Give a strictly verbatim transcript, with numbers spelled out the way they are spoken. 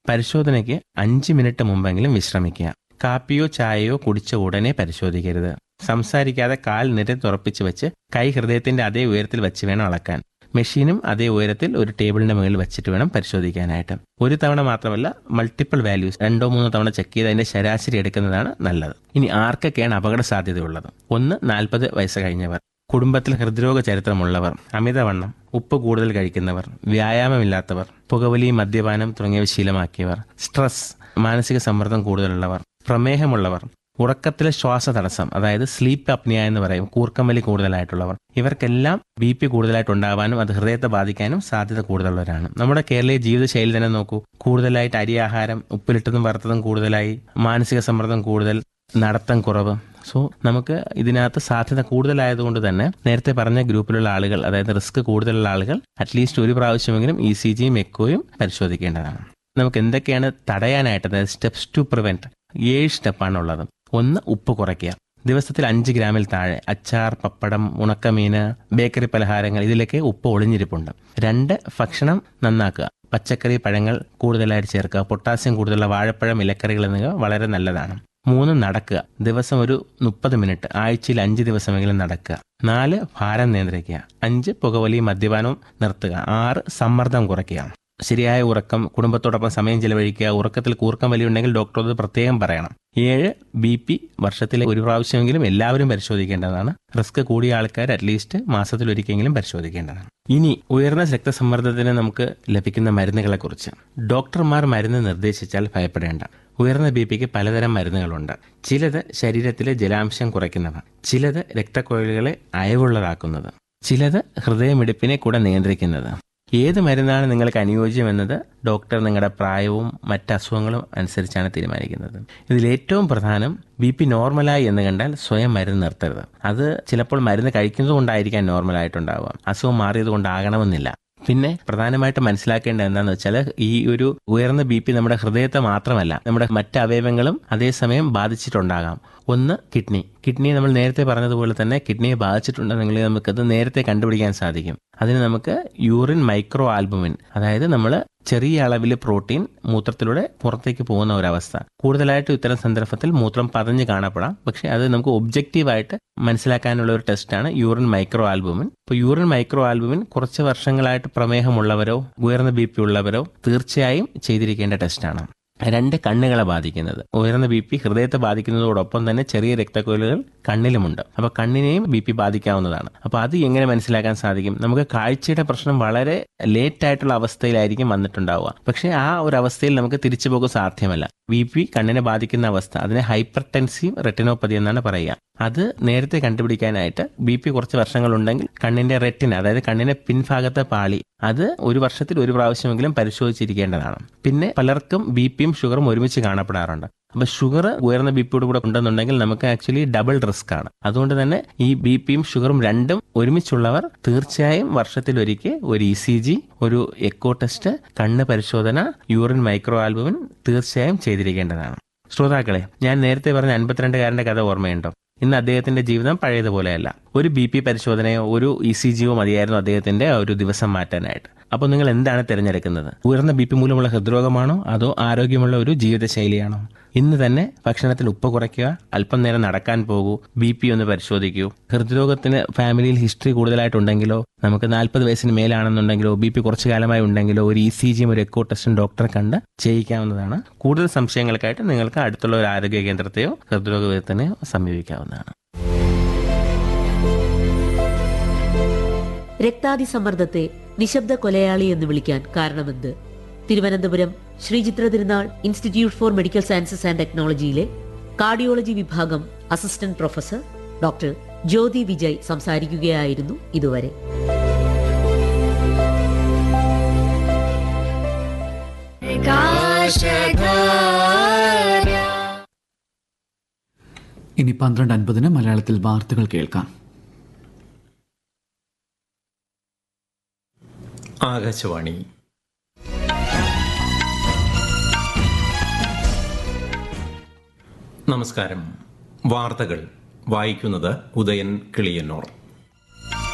പരിശോധനയ്ക്ക് അഞ്ച് മിനിറ്റ് മുമ്പെങ്കിലും വിശ്രമിക്കുക. കാപ്പിയോ ചായയോ കുടിച്ച ഉടനെ പരിശോധിക്കരുത്. സംസാരിക്കാതെ കാൽ നിരത്തുറപ്പിച്ച് വെച്ച് കൈ ഹൃദയത്തിന്റെ അതേ ഉയരത്തിൽ വെച്ച് വേണം അളക്കാൻ. മെഷീനും അതേ ഉയരത്തിൽ ഒരു ടേബിളിന്റെ മുകളിൽ വെച്ചിട്ട് വേണം പരിശോധിക്കാനായിട്ട്. ഒരു തവണ മാത്രമല്ല, മൾട്ടിപ്പിൾ വാല്യൂസ് രണ്ടോ മൂന്നോ തവണ ചെക്ക് ചെയ്ത് അതിന്റെ ശരാശരി എടുക്കുന്നതാണ് നല്ലത്. ഇനി ആർക്കൊക്കെയാണ് അപകട സാധ്യതയുള്ളത്? ഒന്ന്, നാൽപ്പത് വയസ്സ് കഴിഞ്ഞവർ, കുടുംബത്തിൽ ഹൃദ്രോഗ ചരിത്രമുള്ളവർ, അമിതവണ്ണം, ഉപ്പ് കൂടുതൽ കഴിക്കുന്നവർ, വ്യായാമമില്ലാത്തവർ, പുകവലി, മദ്യപാനം തുടങ്ങിയവ ശീലമാക്കിയവർ, സ്ട്രെസ്, മാനസിക സമ്മർദ്ദം കൂടുതലുള്ളവർ, പ്രമേഹമുള്ളവർ, ഉറക്കത്തിലെ ശ്വാസ തടസ്സം അതായത് സ്ലീപ്പ് അപ്നിയ എന്ന് പറയും, കൂർക്കമ്പലി കൂടുതലായിട്ടുള്ളവർ, ഇവർക്കെല്ലാം ബി പി കൂടുതലായിട്ട് ഉണ്ടാവാനും അത് ഹൃദയത്തെ ബാധിക്കാനും സാധ്യത കൂടുതലുള്ളവരാണ്. നമ്മുടെ കേരളീയ ജീവിതശൈലി തന്നെ നോക്കൂ. കൂടുതലായിട്ട് അരിയാഹാരം, ഉപ്പിലിട്ടതും വറുത്തതും കൂടുതലായി, മാനസിക സമ്മർദ്ദം കൂടുതൽ, നടത്തം കുറവ്. സോ നമുക്ക് ഇതിനകത്ത് സാധ്യത കൂടുതലായതുകൊണ്ട് തന്നെ നേരത്തെ പറഞ്ഞ ഗ്രൂപ്പിലുള്ള ആളുകൾ, അതായത് റിസ്ക് കൂടുതലുള്ള ആളുകൾ അറ്റ്ലീസ്റ്റ് ഒരു പ്രാവശ്യമെങ്കിലും ഇ സി ജിയും എക്കോയും പരിശോധിക്കേണ്ടതാണ്. നമുക്ക് എന്തൊക്കെയാണ് തടയാനായിട്ട്, അതായത് സ്റ്റെപ്സ് ടു പ്രിവെന്റ്, ഏഴ് സ്റ്റെപ്പാണുള്ളത്. ഒന്ന്, ഉപ്പ് കുറയ്ക്കുക. ദിവസത്തിൽ അഞ്ച് ഗ്രാമിൽ താഴെ അച്ചാർ, പപ്പടം, ഉണക്കമീന്, ബേക്കറി പലഹാരങ്ങൾ ഇതിലൊക്കെ ഉപ്പ് ഒളിഞ്ഞിരിപ്പുണ്ട്. രണ്ട്, ഭക്ഷണം നന്നാക്കുക. പച്ചക്കറി, പഴങ്ങൾ കൂടുതലായിട്ട് ചേർക്കുക. പൊട്ടാസ്യം കൂടുതലുള്ള വാഴപ്പഴം, ഇലക്കറികൾ എന്നിവ വളരെ നല്ലതാണ്. മൂന്ന്, നടക്കുക. ദിവസം ഒരു മുപ്പത് മിനിറ്റ്, ആഴ്ചയിൽ അഞ്ച് ദിവസമെങ്കിലും നടക്കുക. നാല്, ഭാരം നിയന്ത്രിക്കുക. അഞ്ച്, പുകവലി, മദ്യപാനവും നിർത്തുക. ആറ്, സമ്മർദ്ദം കുറയ്ക്കുക. ശരിയായ ഉറക്കം, കുടുംബത്തോടൊപ്പം സമയം ചെലവഴിക്കുക. ഉറക്കത്തിൽ കൂർക്കം വലിയുണ്ടെങ്കിൽ ഡോക്ടറോട് പ്രത്യേകം പറയണം. ഏഴ്, ബി പി വർഷത്തിലെ ഒരു പ്രാവശ്യമെങ്കിലും എല്ലാവരും പരിശോധിക്കേണ്ടതാണ്. റിസ്ക് കൂടിയ ആൾക്കാർ അറ്റ്ലീസ്റ്റ് മാസത്തിൽ ഒരിക്കലെങ്കിലും പരിശോധിക്കേണ്ടതാണ്. ഇനി ഉയർന്ന രക്തസമ്മർദ്ദത്തിന് നമുക്ക് ലഭിക്കുന്ന മരുന്നുകളെ കുറിച്ച്. ഡോക്ടർമാർ മരുന്ന് നിർദ്ദേശിച്ചാൽ ഭയപ്പെടേണ്ട. ഉയർന്ന ബി പിക്ക് പലതരം മരുന്നുകളുണ്ട്. ചിലത് ശരീരത്തിലെ ജലാംശം കുറയ്ക്കുന്നവ, ചിലത് രക്തക്കുഴലുകളെ അയവുള്ളതാക്കുന്നത്, ചിലത് ഹൃദയമിടിപ്പിനെ കൂടെ നിയന്ത്രിക്കുന്നത്. ഏത് മരുന്നാണ് നിങ്ങൾക്ക് അനുയോജ്യമെന്നത് ഡോക്ടർ നിങ്ങളുടെ പ്രായവും മറ്റ് അസുഖങ്ങളും അനുസരിച്ചാണ് തീരുമാനിക്കുന്നത്. ഇതിൽ ഏറ്റവും പ്രധാനം ബി പി നോർമലായി എന്ന് കണ്ടാൽ സ്വയം മരുന്ന് നിർത്തരുത്. അത് ചിലപ്പോൾ മരുന്ന് കഴിക്കുന്നത് കൊണ്ടായിരിക്കാം നോർമലായിട്ടുണ്ടാവുക, അസുഖം മാറിയത് കൊണ്ടാകണമെന്നില്ല. പിന്നെ പ്രധാനമായിട്ട് മനസ്സിലാക്കേണ്ടത് എന്താണെന്ന് വെച്ചാൽ ഈ ഒരു ഉയർന്ന ബി പി നമ്മുടെ ഹൃദയത്തെ മാത്രമല്ല നമ്മുടെ മറ്റ് അവയവങ്ങളും അതേസമയം ബാധിച്ചിട്ടുണ്ടാകാം. ഒന്ന്, കിഡ്നി. കിഡ്നി നമ്മൾ നേരത്തെ പറഞ്ഞതുപോലെ തന്നെ കിഡ്നിയെ ബാധിച്ചിട്ടുണ്ടെങ്കിൽ നമുക്കത് നേരത്തെ കണ്ടുപിടിക്കാൻ സാധിക്കും. അതിന് നമുക്ക് യൂറിൻ മൈക്രോ ആൽബുമിൻ, അതായത് നമ്മൾ ചെറിയ അളവിൽ പ്രോട്ടീൻ മൂത്രത്തിലൂടെ പുറത്തേക്ക് പോകുന്ന ഒരവസ്ഥ. കൂടുതലായിട്ടും ഇത്തരം സന്ദർഭത്തിൽ മൂത്രം പതഞ്ഞ് കാണപ്പെടാം. പക്ഷെ അത് നമുക്ക് ഒബ്ജക്റ്റീവായിട്ട് മനസ്സിലാക്കാനുള്ള ഒരു ടെസ്റ്റാണ് യൂറിൻ മൈക്രോ ആൽബുമിൻ. ഇപ്പോൾ യൂറിൻ മൈക്രോ ആൽബുമിൻ കുറച്ച് വർഷങ്ങളായിട്ട് പ്രമേഹമുള്ളവരോ ഉയർന്ന ബി പി ഉള്ളവരോ തീർച്ചയായും ചെയ്തിരിക്കേണ്ട ടെസ്റ്റാണ്. രണ്ട്, കണ്ണുകളെ ബാധിക്കുന്നത്. ഉയർന്ന ബി പി ഹൃദയത്തെ ബാധിക്കുന്നതോടൊപ്പം തന്നെ ചെറിയ രക്തക്കുഴലുകൾ കണ്ണിലുമുണ്ട്. അപ്പോൾ കണ്ണിനെയും ബി പി ബാധിക്കാവുന്നതാണ്. അപ്പോൾ അത് എങ്ങനെ മനസ്സിലാക്കാൻ സാധിക്കും? നമുക്ക് കാഴ്ചയുടെ പ്രശ്നം വളരെ ലേറ്റ് ആയിട്ടുള്ള അവസ്ഥയിലായിരിക്കും വന്നിട്ടുണ്ടാവുക. പക്ഷേ ആ ഒരു അവസ്ഥയിൽ നമുക്ക് തിരിച്ചു പോകുക സാധ്യമല്ല. ബി പി കണ്ണിനെ ബാധിക്കുന്ന അവസ്ഥ, അതിനെ ഹൈപ്പർ ടെൻസീവ് റെറ്റിനോപ്പതി എന്നാണ് പറയുക. അത് നേരത്തെ കണ്ടുപിടിക്കാനായിട്ട് ബി പി കുറച്ച് വർഷങ്ങളുണ്ടെങ്കിൽ കണ്ണിന്റെ റെറ്റിന, അതായത് കണ്ണിന്റെ പിൻഭാഗത്തെ പാളി, അത് ഒരു വർഷത്തിൽ ഒരു പ്രാവശ്യമെങ്കിലും പരിശോധിച്ചിരിക്കേണ്ടതാണ്. പിന്നെ പലർക്കും ബി പിയും ഷുഗറും ഒരുമിച്ച് കാണപ്പെടാറുണ്ട്. അപ്പൊ ഷുഗർ ഉയർന്ന ബി പിയോട് കൂടെ ഉണ്ടെന്നുണ്ടെങ്കിൽ നമുക്ക് ആക്ച്വലി ഡബിൾ റിസ്ക് ആണ്. അതുകൊണ്ട് തന്നെ ഈ ബി പിയും ഷുഗറും രണ്ടും ഒരുമിച്ചുള്ളവർ തീർച്ചയായും വർഷത്തിലൊരിക്കൽ ഒരു ഇ സി ജി, ഒരു എക്കോ ടെസ്റ്റ്, കണ്ണ് പരിശോധന, യൂറിൻ മൈക്രോ ആൽബുമിൻ തീർച്ചയായും ചെയ്തിരിക്കേണ്ടതാണ്. ശ്രോതാക്കളെ, ഞാൻ നേരത്തെ പറഞ്ഞ അൻപത്തിരണ്ടുകാരന്റെ കഥ ഓർമ്മയുണ്ടോ? ഇന്ന് അദ്ദേഹത്തിന്റെ ജീവിതം പഴയതുപോലെയല്ല. ഒരു ബി പി പരിശോധനയോ ഒരു ഇ സി ജിയോ മതിയായിരുന്നു അദ്ദേഹത്തിന്റെ ഒരു ദിവസം മാറ്റാനായിട്ട്. അപ്പോൾ നിങ്ങൾ എന്താണ് തിരഞ്ഞെടുക്കുന്നത്? ഉയർന്ന ബി പി മൂലമുള്ള ഹൃദ്രോഗമാണോ അതോ ആരോഗ്യമുള്ള ഒരു ജീവിതശൈലിയാണോ? ഇന്ന് തന്നെ ഭക്ഷണത്തിൽ ഉപ്പ് കുറയ്ക്കുക, അല്പം നേരം നടക്കാൻ പോകൂ, ബി പി ഒന്ന് പരിശോധിക്കൂ. ഹൃദ്രോഗത്തിന് ഫാമിലിയിൽ ഹിസ്റ്ററി കൂടുതലായിട്ടുണ്ടെങ്കിലോ നമുക്ക് നാൽപ്പത് വയസ്സിന് മേലാണെന്നുണ്ടെങ്കിലോ ബി പി കുറച്ചു കാലമായി ഉണ്ടെങ്കിലോ ഒരു ഇ സി ജിയും ഒരു എക്കോ ടെസ്റ്റും ഡോക്ടറെ കണ്ട് ചെയ്യിക്കാവുന്നതാണ്. കൂടുതൽ സംശയങ്ങൾക്കായിട്ട് നിങ്ങൾക്ക് അടുത്തുള്ള ഒരു ആരോഗ്യ കേന്ദ്രത്തെയോ ഹൃദ്രോഗ വിദഗ്ധനെയോ സമീപിക്കാവുന്നതാണ്. രക്താതിസമ്മർദ്ദത്തെ നിശബ്ദ കൊലയാളി എന്ന് വിളിക്കാൻ കാരണമെന്ത്? തിരുവനന്തപുരം ശ്രീചിത്ര തിരുനാൾ institute four medical sciences and ടെക്നോളജിയിലെ cardiology വിഭാഗം അസിസ്റ്റന്റ് പ്രൊഫസർ ഡോക്ടർ ജ്യോതി വിജയ് സംസാരിക്കുകയായിരുന്നു ഇതുവരെ. ഇനി പന്ത്രണ്ട് അൻപതിന് മലയാളത്തിൽ വാർത്തകൾ കേൾക്കാം. ആകാശവാണി. നമസ്കാരം. വാർത്തകൾ വായിക്കുന്നത് ഉദയൻ കിളിയന്നൂർ.